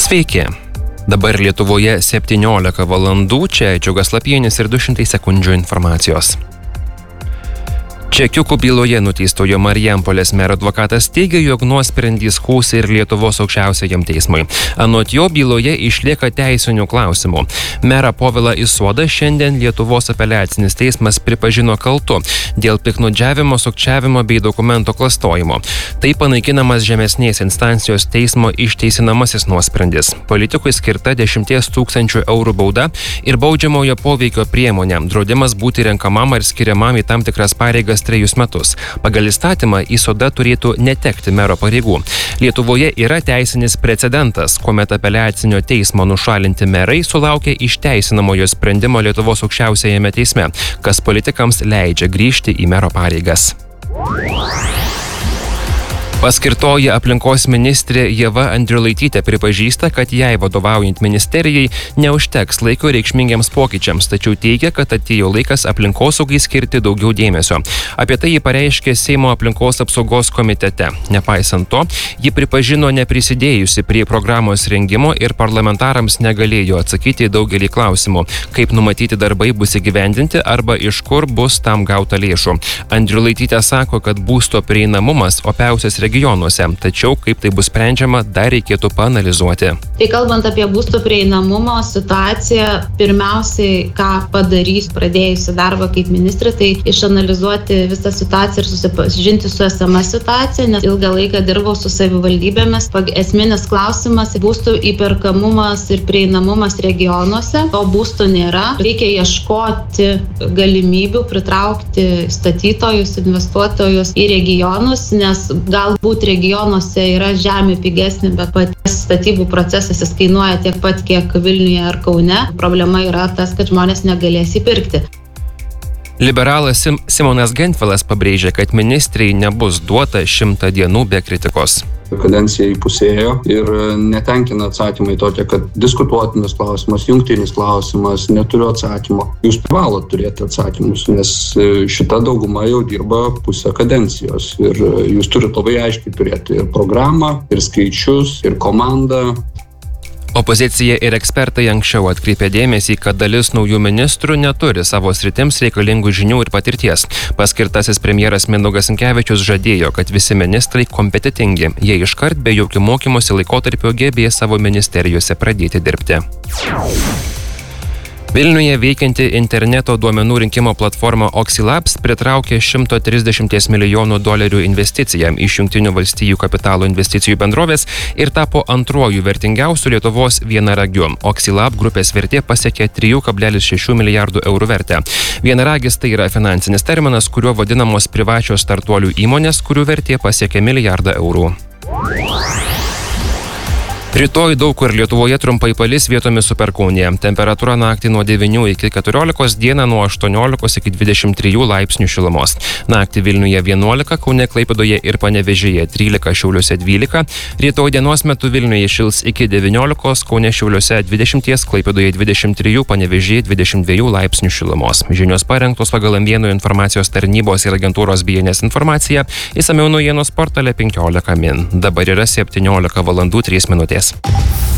Sveiki. Dabar Lietuvoje 17 valandų, čia Džiugas Lapienis ir 200 sekundžių informacijos. Čekiukų byloje nuteistojo Marijampolės mero advokatas teigia, jog nuosprendį skųs ir Lietuvos aukščiausiajam teismui. Anot jo byloje išlieka teisinių klausimų. Merą Povilą Isodą šiandien Lietuvos apeliacinis teismas pripažino kaltu dėl piktnaudžiavimo, sukčiavimo bei dokumento klastojimo. Tai panaikinamas žemesnės instancijos teismo išteisinamasis nuosprendis. Politikui skirta 10 000 eurų bauda ir baudžiamojo poveikio priemonė. Draudimas būti renkamam ar skiriamam į tam tikras pareigas 3 metus. Pagal įstatymą Isoda turėtų netekti mero pareigų. Lietuvoje yra teisinis precedentas, kuomet apeliacinio teismo nušalinti merai sulaukia išteisinamojo sprendimo Lietuvos aukščiausiajame teisme, kas politikams leidžia grįžti į mero pareigas. Paskirtoji aplinkos ministrė Ieva Andriulaitytė pripažįsta, kad jai vadovaujant ministerijai neužteks laiko reikšmingiams pokyčiams, tačiau teigia, kad atėjo laikas aplinkosaugai skirti daugiau dėmesio. Apie tai ji pareiškė Seimo aplinkos apsaugos komitete. Nepaisant to, ji pripažino neprisidėjusi prie programos rengimo ir parlamentarams negalėjo atsakyti į daugelį klausimų, kaip numatyti darbai bus įgyvendinti arba iš kur bus tam gauta lėšų. Andriulaitytė sako, kad būsto prieinamumas opiausias regionuose, tačiau kaip tai bus sprendžiama, dar reikėtų paanalizuoti. Tai kalbant apie būsto prieinamumo situaciją, pirmiausiai, ką padarys pradėjusi darbą kaip ministrė, tai išanalizuoti visą situaciją ir susipažinti su esama situacija, nes ilgą laiką dirbau su savivaldybėmis. Esminis klausimas - būstų įperkamumas ir prieinamumas regionuose. To būsto nėra. Reikia ieškoti galimybių pritraukti statytojus, investuotojus į regionus, nes galbūt regionuose yra žemė pigesnė, bet patys statybų procesas jis kainuoja tiek pat, kiek Vilniuje ar Kaune. Problema yra tas, kad žmonės negalės įpirkti. Liberalas Simonas Gentvilas pabrėžė, kad ministrei nebus duota 100 dienų be kritikos. Kadencija įpusėjo ir netenkina atsakymai tokie, kad diskutuotinas klausimas, jungtinis klausimas, neturiu atsakymo. Jūs privalot turėti atsakymus, nes šita dauguma jau dirba pusę kadencijos ir jūs turite labai aiškiai turėti ir programą, ir skaičius, ir komandą. Opozicija ir ekspertai anksčiau atkreipė dėmesį, kad dalis naujų ministrų neturi savo sritims reikalingų žinių ir patirties. Paskirtasis premjeras Mindaugas Sinkevičius žadėjo, kad visi ministrai kompetentingi. Jie iškart be jokių mokymosi laikotarpio gebės savo ministerijose pradėti dirbti. Vilniuje veikianti interneto duomenų rinkimo platforma Oxylabs pritraukė $130 milijonų investiciją iš Jungtinių valstijų kapitalo investicijų bendrovės ir tapo antruoju vertingiausiu Lietuvos vienaragiu. Oxylab grupės vertė pasiekė 3,6 milijardų eurų vertę. Vienaragis tai yra finansinis terminas, kuriuo vadinamos privačios startuolių įmonės, kurių vertė pasiekė milijardą eurų. Rytoj daug kur Lietuvoje trumpai palis, vietomis su perkūnija. Temperatūra naktį nuo 9 iki 14, dieną nuo 18 iki 23 laipsnių šilumos. Naktį Vilniuje 11, Kaune, Klaipėdoje ir Panevėžyje 13, Šiauliuose 12. Rytoj dienos metu Vilniuje šils iki 19, Kaune, Šiauliuose 20, Klaipėdoje 23, Panevėžyje 22 laipsnių šilumos. Žinios parengtos pagal M1 informacijos tarnybos ir agentūros BNS informaciją. Išsamiau naujienos portale 15 min. Dabar yra 17 valandų 3 minutės.